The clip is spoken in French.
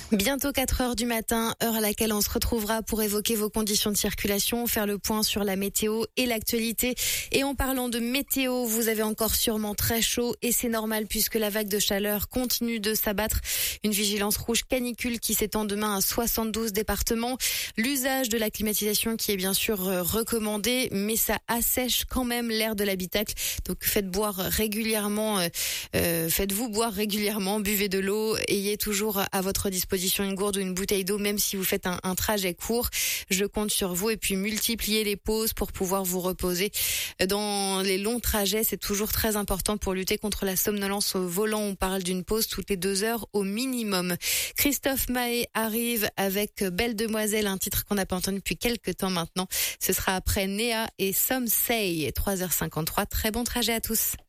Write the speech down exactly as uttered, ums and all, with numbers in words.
Bientôt quatre heures du matin, heure à laquelle on se retrouvera pour évoquer vos conditions de circulation, faire le point sur la météo et l'actualité. Et en parlant de météo, vous avez encore sûrement très chaud et c'est normal puisque la vague de chaleur continue de s'abattre. Une vigilance rouge canicule qui s'étend demain à soixante-douze départements. L'usage de la climatisation qui est bien sûr recommandé, mais ça assèche quand même l'air de l'habitacle. Donc faites boire régulièrement, euh, faites-vous boire régulièrement, buvez de l'eau, ayez toujours à votre disposition une gourde ou une bouteille d'eau, même si vous faites un, un trajet court. Je compte sur vous et puis multipliez les pauses pour pouvoir vous reposer. Dans les longs trajets, c'est toujours très important pour lutter contre la somnolence au volant. On parle d'une pause toutes les deux heures au minimum. Christophe Maé arrive avec Belle Demoiselle, un titre qu'on n'a pas entendu depuis quelques temps maintenant. Ce sera après Néa et Some Say, trois heures cinquante-trois. Très bon trajet à tous.